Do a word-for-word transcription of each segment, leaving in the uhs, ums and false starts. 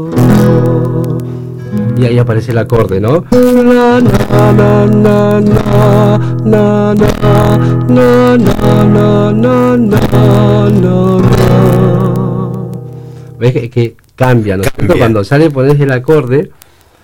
Y ahí aparece el acorde, ¿no? Na, na, na, na, na, na, na, na, na, na, na, na. ¿Ves que, que cambia, ¿no? Cambia. Cuando ya le pones el acorde,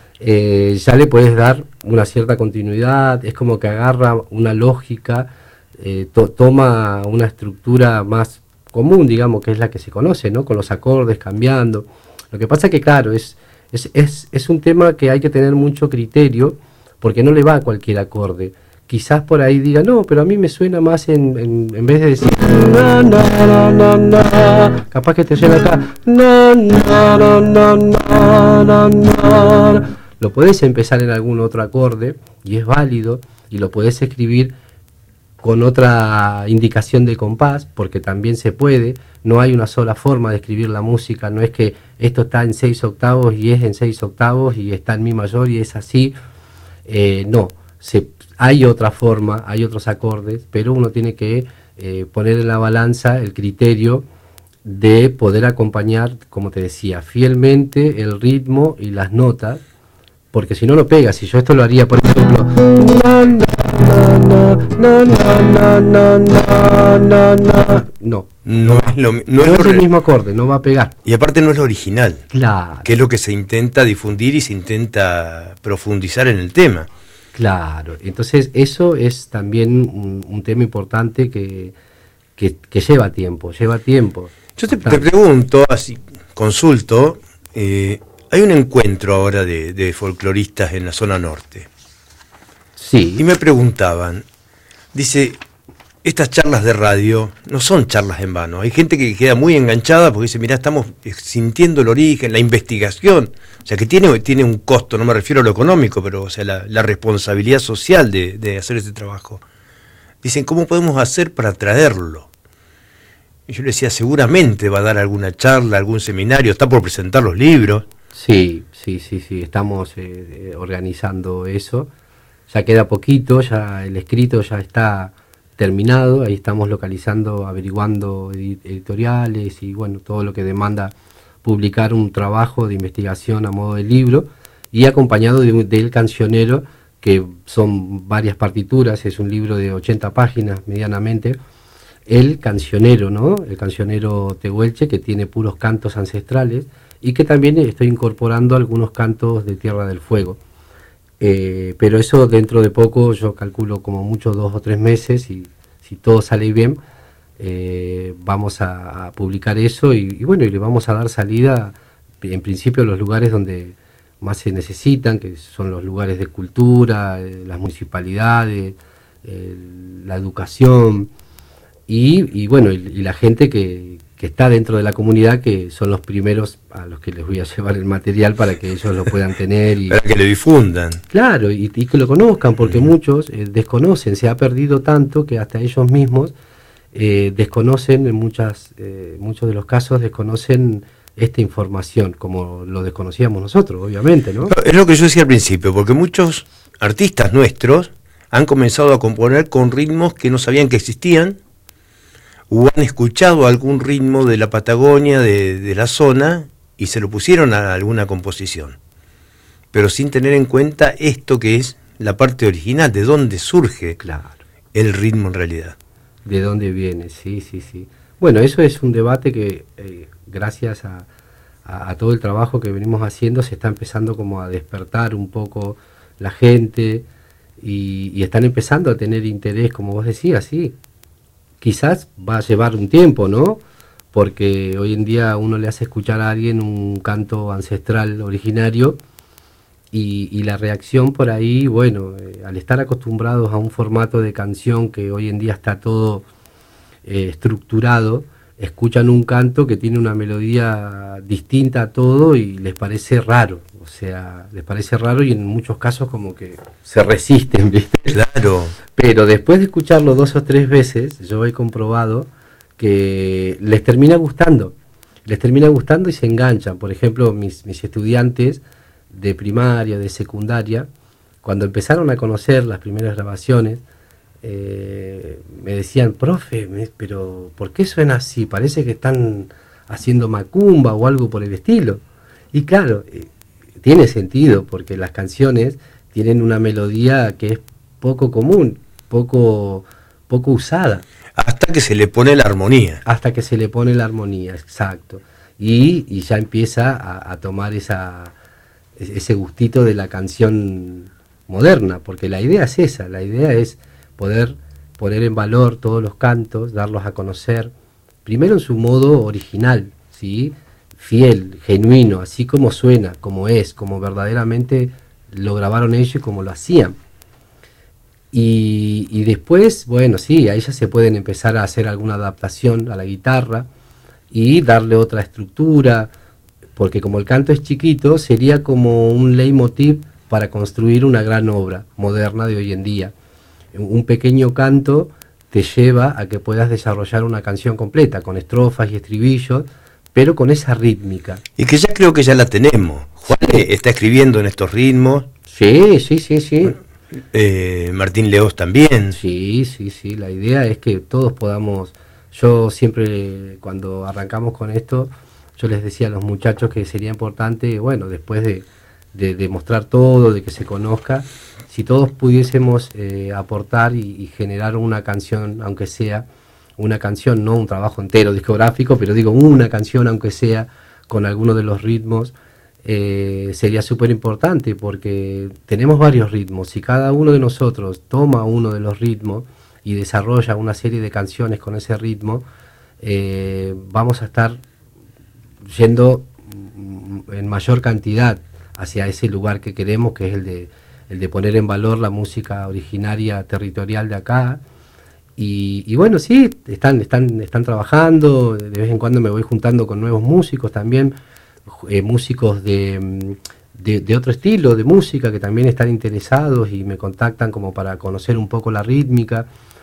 eh, ya le puedes dar una cierta continuidad, es como que agarra una lógica, eh, to, toma una estructura más común, digamos, que es la que se conoce, ¿no? Con los acordes cambiando. Lo que pasa que, claro, es, es, es, es un tema que hay que tener mucho criterio, porque no le va a cualquier acorde. Quizás por ahí diga, no, pero a mí me suena más en, en, en vez de decir na, na, na, na, na, capaz que te suena acá na, na, na, na, na, na, na. Lo podés empezar en algún otro acorde y es válido, y lo podés escribir con otra indicación de compás, porque también se puede. No hay una sola forma de escribir la música, no es que esto está en seis octavos y es en seis octavos y está en mi mayor y es así. Eh, no, se, hay otra forma, hay otros acordes, pero uno tiene que eh, poner en la balanza el criterio de poder acompañar, como te decía, fielmente el ritmo y las notas, porque si no, no pega. Si yo esto lo haría, por ejemplo, na, na, na, na, na, na, na, na, na, no, No es lo, no no es es lo el re- mismo acorde, no va a pegar. Y aparte no es lo original, Claro, que es lo que se intenta difundir y se intenta profundizar en el tema. claro. Entonces eso es también un, un tema importante que, que, que lleva tiempo, lleva tiempo. Yo te, te Bastante. pregunto, así consulto, eh, hay un encuentro ahora de, de folcloristas en la zona norte. Sí, Y me preguntaban, dice, estas charlas de radio no son charlas en vano. Hay gente que queda muy enganchada porque dice, mirá, estamos sintiendo el origen, la investigación. O sea, que tiene, tiene un costo, no me refiero a lo económico, pero o sea, la, la responsabilidad social de, de hacer este trabajo. Dicen, ¿cómo podemos hacer para traerlo? Y yo le decía, seguramente va a dar alguna charla, algún seminario, está por presentar los libros. sí, sí, sí, sí, estamos eh, eh, organizando eso. Ya queda poquito, ya el escrito ya está terminado, ahí estamos localizando, averiguando edi- editoriales y bueno, todo lo que demanda publicar un trabajo de investigación a modo de libro, y acompañado de un- del cancionero, que son varias partituras, es un libro de ochenta páginas medianamente. El cancionero, ¿no? El cancionero tehuelche, que tiene puros cantos ancestrales y que también estoy incorporando algunos cantos de Tierra del Fuego. Eh, pero eso dentro de poco, yo calculo como mucho dos o tres meses, y si todo sale bien, eh, vamos a, a publicar eso y, y bueno, y le vamos a dar salida en principio a los lugares donde más se necesitan, que son los lugares de cultura, eh, las municipalidades, eh, la educación y, y bueno, y, y la gente que, que está dentro de la comunidad, que son los primeros a los que les voy a llevar el material para que ellos lo puedan tener y Para que lo difundan. claro, y, y que lo conozcan, porque muchos eh, desconocen, se ha perdido tanto que hasta ellos mismos eh, desconocen, en muchas eh, muchos de los casos desconocen esta información, como lo desconocíamos nosotros, obviamente, ¿no? Es lo que yo decía al principio, porque muchos artistas nuestros han comenzado a componer con ritmos que no sabían que existían, o han escuchado algún ritmo de la Patagonia, de, de la zona, y se lo pusieron a alguna composición, pero sin tener en cuenta esto que es la parte original, de dónde surge Claro. el ritmo en realidad. ¿De dónde viene? Sí, sí, sí. Bueno, eso es un debate que eh, gracias a, a, a todo el trabajo que venimos haciendo se está empezando como a despertar un poco la gente y, y están empezando a tener interés, como vos decías, sí. Quizás va a llevar un tiempo, ¿no? Porque hoy en día uno le hace escuchar a alguien un canto ancestral originario y, y la reacción por ahí, bueno, eh, al estar acostumbrados a un formato de canción que hoy en día está todo eh, estructurado, escuchan un canto que tiene una melodía distinta a todo y les parece raro, o sea, les parece raro y en muchos casos como que se resisten, ¿viste? Claro. Pero después de escucharlo dos o tres veces, yo he comprobado que les termina gustando, les termina gustando y se enganchan. Por ejemplo, mis, mis estudiantes de primaria, de secundaria, cuando empezaron a conocer las primeras grabaciones, eh, me decían, profe, me- pero ¿por qué suena así? Parece que están haciendo macumba o algo por el estilo. Y claro, eh, tiene sentido, porque las canciones tienen una melodía que es poco común, poco, poco usada. Hasta que se le pone la armonía. Hasta que se le pone la armonía, exacto. Y, y ya empieza a, a tomar esa, ese gustito de la canción moderna, porque la idea es esa, la idea es poder poner en valor todos los cantos, darlos a conocer, primero en su modo original, ¿sí? Fiel, genuino, así como suena, como es, como verdaderamente lo grabaron ellos y como lo hacían. Y, y después, bueno, sí, ahí ya se pueden empezar a hacer alguna adaptación a la guitarra y darle otra estructura, porque como el canto es chiquito, sería como un leitmotiv para construir una gran obra moderna de hoy en día. Un pequeño canto te lleva a que puedas desarrollar una canción completa, con estrofas y estribillos, pero con esa rítmica. Y que ya creo que ya la tenemos. Juan sí. está escribiendo en estos ritmos. Sí, sí, sí, sí. Eh, Martín Leós también. Sí, sí, sí. La idea es que todos podamos... Yo siempre, cuando arrancamos con esto, yo les decía a los muchachos que sería importante, bueno, después de, de, de mostrar todo, de que se conozca, si todos pudiésemos eh, aportar y, y generar una canción, aunque sea una canción, no un trabajo entero discográfico, pero digo una canción, aunque sea con alguno de los ritmos, eh, sería súper importante, porque tenemos varios ritmos. Si cada uno de nosotros toma uno de los ritmos y desarrolla una serie de canciones con ese ritmo, eh, vamos a estar yendo en mayor cantidad hacia ese lugar que queremos, que es el de, el de poner en valor la música originaria territorial de acá. Y, y bueno, sí, están, están, están trabajando, de vez en cuando me voy juntando con nuevos músicos también, eh, músicos de, de, de otro estilo de música que también están interesados y me contactan como para conocer un poco la rítmica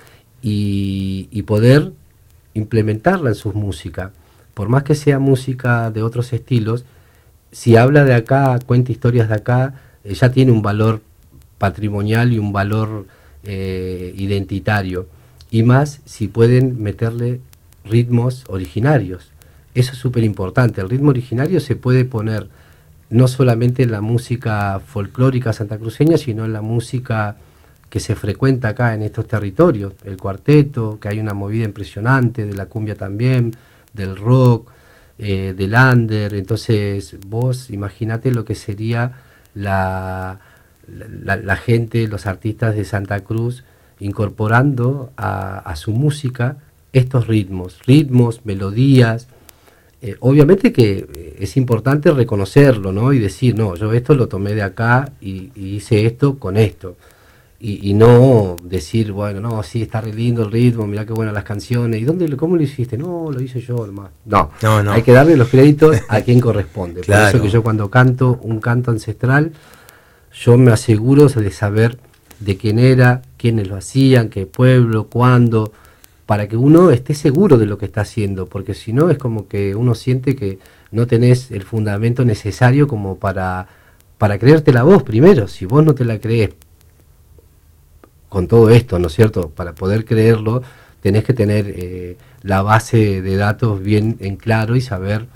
y, y poder implementarla en sus músicas. Por más que sea música de otros estilos, si habla de acá, cuenta historias de acá, eh, ya tiene un valor patrimonial y un valor eh, identitario. Y más si pueden meterle ritmos originarios. Eso es súper importante. El ritmo originario se puede poner no solamente en la música folclórica santacruceña, sino en la música que se frecuenta acá en estos territorios. El cuarteto, que hay una movida impresionante, de la cumbia también, del rock, eh, del under. Entonces vos imaginate lo que sería la, la, la gente, los artistas de Santa Cruz, incorporando a, a su música estos ritmos, ritmos, melodías. Eh, obviamente que es importante reconocerlo, ¿no? Y decir, no, yo esto lo tomé de acá y, y hice esto con esto. Y, y no decir, bueno, no, sí, está re lindo el ritmo, mirá qué buenas las canciones. ¿Y dónde, cómo lo hiciste? No, lo hice yo nomás. No, no, no. Hay que darle los créditos a quien corresponde. Claro. Por eso que yo cuando canto un canto ancestral, yo me aseguro de saber de quién era, quiénes lo hacían, qué pueblo, cuándo, para que uno esté seguro de lo que está haciendo, porque si no es como que uno siente que no tenés el fundamento necesario como para, para creerte la voz primero. Si vos no te la crees con todo esto, ¿no es cierto? Para poder creerlo, tenés que tener eh, la base de datos bien en claro y saber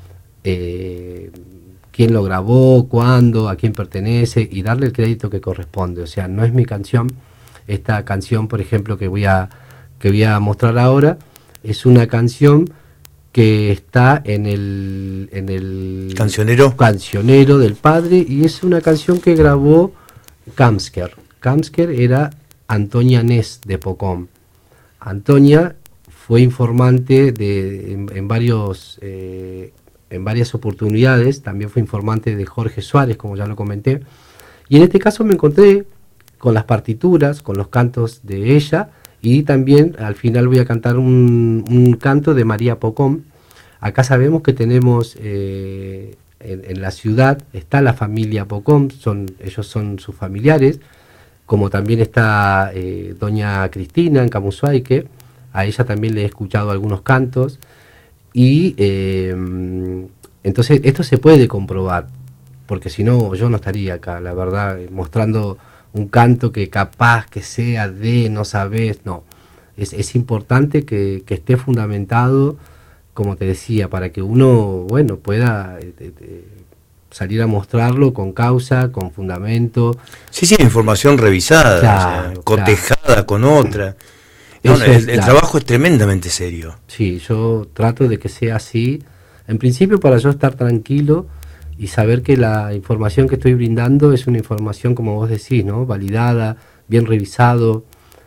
eh, quién lo grabó, cuándo, a quién pertenece y darle el crédito que corresponde. O sea, no es mi canción. Esta canción, por ejemplo, que voy a que voy a mostrar ahora, es una canción que está en el en el cancionero cancionero del padre, y es una canción que grabó Kamsker. Kamsker era Antonia Ness de Pocón. Antonia fue informante de en, en varios eh, en varias oportunidades, también fue informante de Jorge Suárez, como ya lo comenté, y en este caso me encontré con las partituras, con los cantos de ella, y también al final voy a cantar un, un canto de María Pocón. Acá sabemos que tenemos eh, en, en la ciudad está la familia Pocón, son, ellos son sus familiares, como también está eh, doña Cristina en Camusuaique, a ella también le he escuchado algunos cantos, y eh, entonces esto se puede comprobar, porque si no yo no estaría acá, la verdad, mostrando un canto que capaz que sea de, no sabes, no. Es, es importante que, que esté fundamentado, como te decía, para que uno, bueno, pueda eh, eh, salir a mostrarlo con causa, con fundamento. Sí, sí, información revisada, Claro, o sea, cotejada claro. con otra. No, Eso el, es, el claro. trabajo es tremendamente serio. Sí, yo trato de que sea así, en principio para yo estar tranquilo y saber que la información que estoy brindando es una información, como vos decís, ¿no? Validada, bien revisado,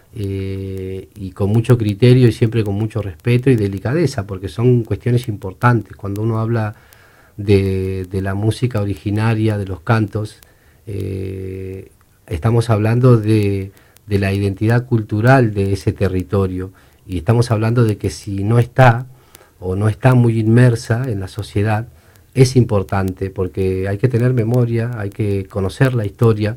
eh, y con mucho criterio y siempre con mucho respeto y delicadeza, porque son cuestiones importantes. Cuando uno habla de, de la música originaria, de los cantos, eh, estamos hablando de, de la identidad cultural de ese territorio, y estamos hablando de que si no está o no está muy inmersa en la sociedad, es importante, porque hay que tener memoria, hay que conocer la historia,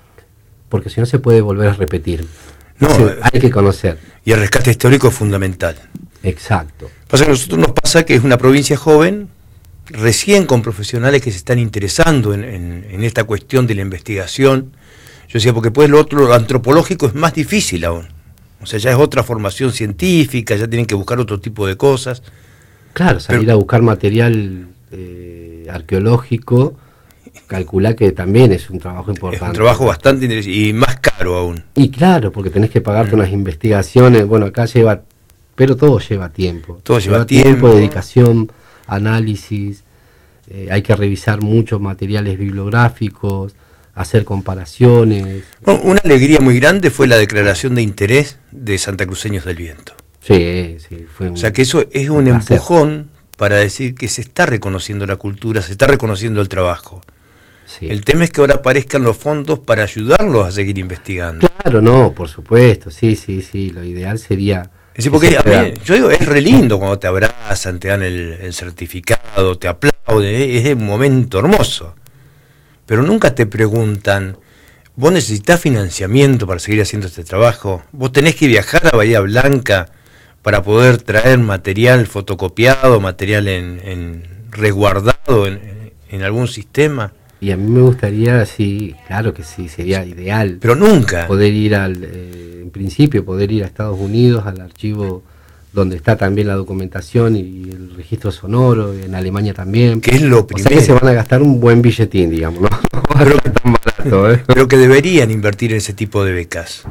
porque si no se puede volver a repetir. No, Sí, eh, hay que conocer. Y el rescate histórico es fundamental. Exacto. Pasa que a nosotros nos pasa que es una provincia joven, recién con profesionales que se están interesando en, en, en esta cuestión de la investigación. Yo decía, porque pues lo otro, lo antropológico, es más difícil aún. O sea, ya es otra formación científica, ya tienen que buscar otro tipo de cosas. Claro, salir Pero, a buscar material eh, arqueológico, calcular que también es un trabajo importante. es un trabajo bastante interesante y más caro aún. Y claro, porque tenés que pagarte Mm. unas investigaciones, bueno, acá lleva, pero todo lleva tiempo. Todo lleva tiempo. Dedicación, análisis, eh, hay que revisar muchos materiales bibliográficos, hacer comparaciones. Bueno, una alegría muy grande fue la declaración de interés de Santacruceños del Viento. Sí, sí, fue un, O sea que eso es un placer. empujón para decir que se está reconociendo la cultura, se está reconociendo el trabajo. Sí. El tema es que ahora aparezcan los fondos para ayudarlos a seguir investigando. Claro, no, por supuesto, sí, sí, sí, lo ideal sería... Es decir, porque que se a pueda- mí, yo digo, es re lindo cuando te abrazan, te dan el, el certificado, te aplauden, es un momento hermoso. Pero nunca te preguntan, vos necesitas financiamiento para seguir haciendo este trabajo, vos tenés que viajar a Bahía Blanca para poder traer material fotocopiado, material en, en resguardado en, en algún sistema. Y a mí me gustaría, sí, claro que sí, sería ideal Pero nunca. poder ir al, eh, en principio, poder ir a Estados Unidos, al archivo donde está también la documentación y el registro sonoro, en Alemania también. Que es lo O primero. sea que se van a gastar un buen billetín, digamos, ¿no? No va a Pero- ser tan barato, ¿eh? Pero que deberían invertir en ese tipo de becas.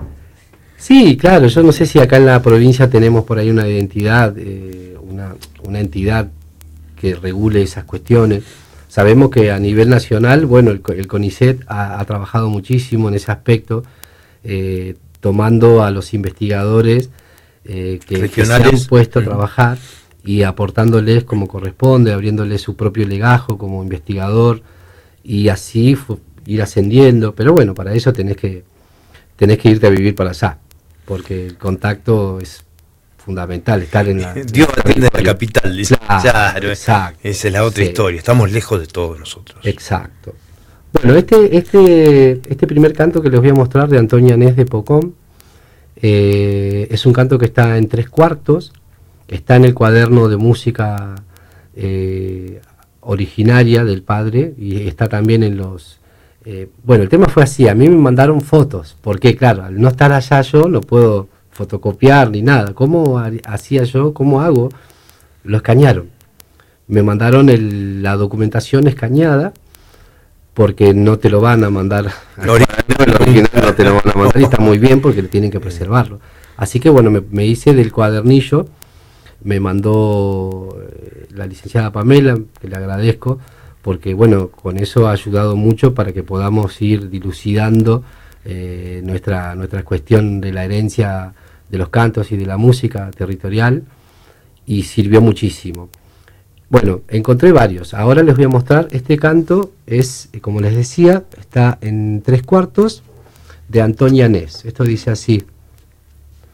Sí, claro, yo no sé si acá en la provincia tenemos por ahí una identidad, eh, una, una entidad que regule esas cuestiones. Sabemos que a nivel nacional, bueno, el, co- el CONICET ha, ha trabajado muchísimo en ese aspecto, eh, tomando a los investigadores eh, que, que se han Regionales. puesto a Ujú. trabajar y aportándoles como corresponde, abriéndoles su propio legajo como investigador, y así fu- ir ascendiendo. Pero bueno, para eso tenés que tenés que irte a vivir para allá, porque el contacto es fundamental, estar en la... Dios en el atiende en la territorio. capital, dice. Claro, Claro, exacto, esa es la otra sí. historia. Estamos lejos de todos nosotros. Exacto. Bueno, este, este, este primer canto que les voy a mostrar de Antonia Nes de Pocón, eh, es un canto que está en tres cuartos, está en el cuaderno de música eh, originaria del padre, y está también en los... eh, bueno, el tema fue así, a mí me mandaron fotos, porque claro, al no estar allá yo no puedo fotocopiar ni nada. ¿Cómo ha- hacía yo? ¿Cómo hago? Lo escanearon. Me mandaron el- la documentación escaneada, porque no te lo van a mandar al Lo ori- cuaderno, el original no te lo van a mandar, y está muy bien porque tienen que preservarlo. Así que bueno, me, me hice del cuadernillo, me mandó eh, la licenciada Pamela, que le agradezco, porque bueno, con eso ha ayudado mucho para que podamos ir dilucidando eh, nuestra, nuestra cuestión de la herencia de los cantos y de la música territorial, y sirvió muchísimo. Bueno, encontré varios. Ahora les voy a mostrar. Este canto es, como les decía, está en tres cuartos, de Antonia Nes. Esto dice así: